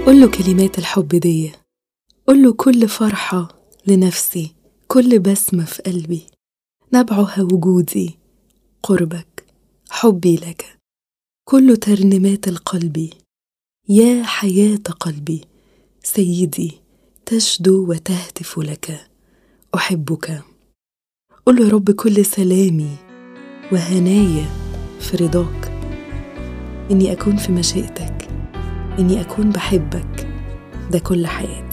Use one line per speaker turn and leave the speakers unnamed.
قوله كلمات الحب دي، قوله كل فرحة لنفسي، كل بسمة في قلبي نبعها وجودي قربك، حبي لك كل ترنيمات القلب، يا حياة قلبي سيدي تشدو وتهتف لك، أحبك. قل يا رب كل سلامي وهنايا في رضاك، إني أكون في مشيئتك، إني أكون بحبك، ده كل حياتي.